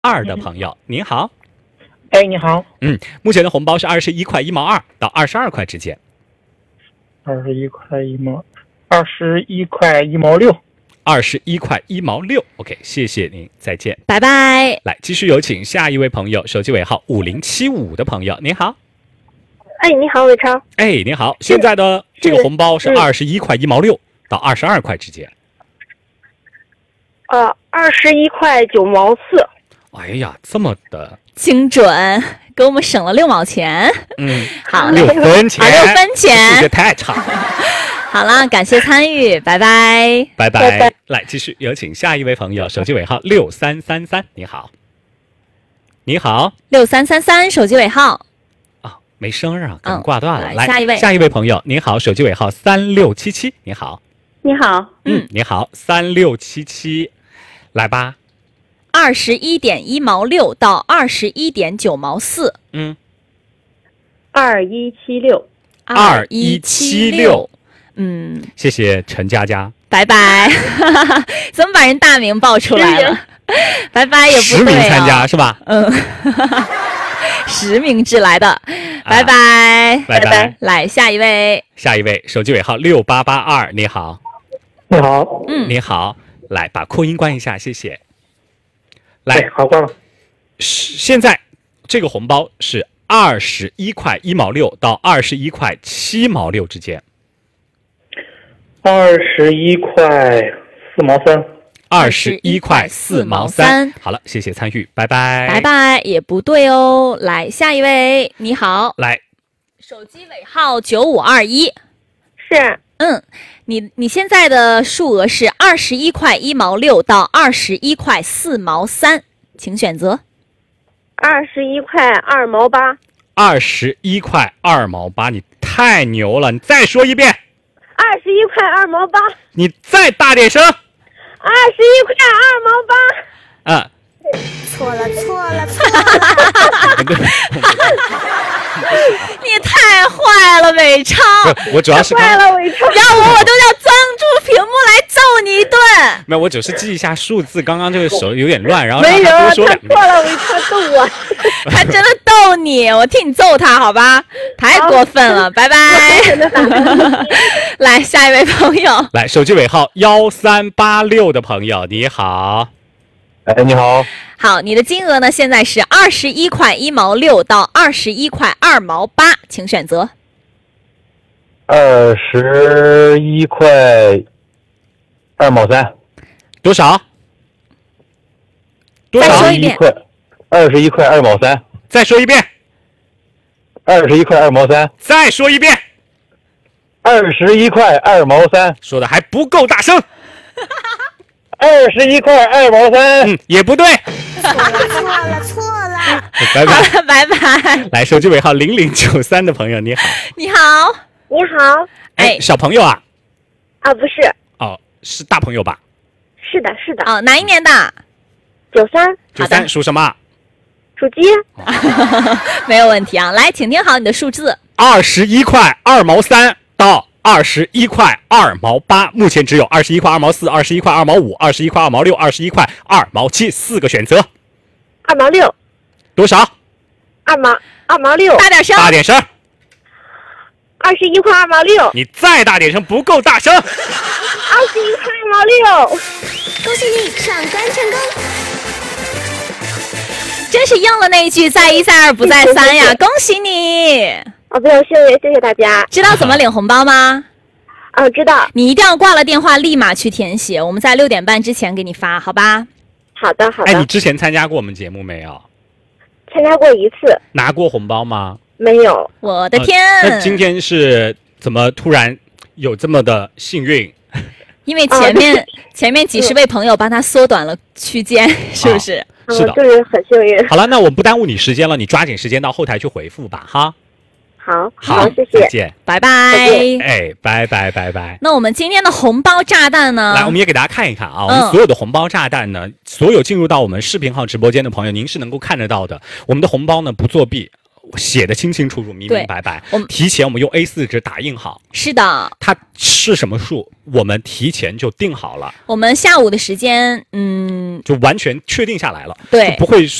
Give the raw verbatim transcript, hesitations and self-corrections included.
二的朋友，您好。 哎，你好。 嗯，目前的红包是二十一块一毛二到二十二块之间。 二十一块一毛，二十一块一毛六。 二十一块一毛六。OK， 谢谢您，再见， 拜拜。 来，继续有请下一位朋友，手机尾号五零七五的朋友，您好。 哎，你好，伟超。 哎，您好，现在的这个红包是二十一块一毛六到二十二块之间。 呃，二十一块九毛四。 哎呀，这么的精准，给我们省了六毛钱。 嗯， 好， 六分钱， 啊，六分钱， 数学太差了。 好了，感谢参与，拜拜， 拜拜。拜拜。来，继续有请下一位朋友，手机尾号六三三三，你好。你好， 六三三三，手机尾号。 啊，没声儿啊，可能挂断了。 嗯、 来， 下一位， 下一位朋友，您好，手机尾号三六七七，你好。 你好， 嗯，你好，三六七七，来吧。 二十一点一毛六到二十一点九毛四。 嗯， 二一七六， 二一七六。 嗯， 谢谢陈佳佳。 拜拜。怎么把人大名报出来了？拜拜也不对、啊、 实名参加是吧？ 嗯，实名制来的。拜拜、啊、 拜拜。 来下一位， 下一位，手机尾号六八八二，你好。 你好。 嗯， 你好。来，把扩音关一下，谢谢。来， 好，关了。 现在这个红包是二十一块一毛六到二十一块七毛六之间。 二十一块四毛三。 二十一块四毛三。好了，谢谢参与，拜拜。 拜拜也不对哦。来，下一位，你好。 来， 手机尾号九五二一。 是。 嗯，你你现在的数额是二十一块一毛六到二十一块四毛三，请选择。 二十一块二毛八。 二十一块二毛八，你太牛了！你再说一遍。 二十一块二毛八。 你再大点声。 二十一块二毛八。 嗯。 错了错了错了！ 你太坏了，伟超！ 我主要是坏了，伟超！ 要我我都要钻住屏幕来揍你一顿。 没有，我只是记一下数字。刚刚这个手有点乱，然后让他多说两遍。错了，伟超逗我。 他真的逗你，我替你揍他，好吧？太过分了，拜拜。来，下一位朋友。 来，手机尾号幺三八六的朋友，你好。 哎，你好。 好，你的金额呢？现在是二十一块一毛六到二十一块二毛八，请选择。 二十一块二毛三。 多少？多少？ 再说一遍。 二十一块二毛三。 再说一遍。 二十一块二毛三。 再说一遍。 二十一块二毛三。 说的还不够大声。 二十一块二毛三。 嗯，也不对。 错了错了错了。 拜拜拜拜。 来，手机尾号零零九三的朋友，你好。 你好。 你好。 哎，小朋友啊。 啊，不是。 哦，是大朋友吧？ 是的，是的。 哦，哪一年的？ 九三。 九三属什么？ 属鸡。 没有问题啊，来，请听好你的数字。 二十一块二毛三到二十一块二毛八，目前只有二十一块二毛四、二十一块二毛五、二十一块二毛六、二十一块二毛七四个选择。 二毛六。 多少？ 二毛二毛六。 大点声。 大点声。 二十一块二毛六。 你再大点声，不够大声。 二十一块二毛六。 恭喜你上单成功。 真是应了那一句再一再二不再三呀！恭喜你。 啊，非常幸运，谢谢大家。 知道怎么领红包吗？ 啊，知道。 你一定要挂了电话，立马去填写，我们在六点半之前给你发，好吧？ 好的，好的。 哎，你之前参加过我们节目没有？ 参加过一次。 拿过红包吗？ 没有。 我的天！ 呃、那今天是怎么突然有这么的幸运？ 因为前面、哦、前面几十位朋友帮他缩短了区间，是不是？ 哦、是的， 就是很幸运。 好了，那我不耽误你时间了，你抓紧时间到后台去回复吧，哈。 好， 好， 谢谢， 再见， 拜拜。 哎，拜拜拜拜。 那我们今天的红包炸弹呢？ 来，我们也给大家看一看啊，我们所有的红包炸弹呢，嗯、所有进入到我们视频号直播间的朋友，您是能够看得到的。我们的红包呢不作弊。 写的清清楚楚、明明白白。 我们提前我们用 A 四 纸打印好。 是的， 它是什么数，我们提前就定好了。 我们下午的时间，嗯， 就完全确定下来了， 对， 就不会